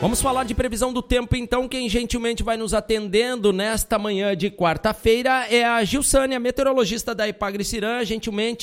Vamos falar de previsão do tempo, então. Quem gentilmente vai nos atendendo nesta manhã de quarta-feira é a Gilsânia, meteorologista da Ipagre-Cirã. Gentilmente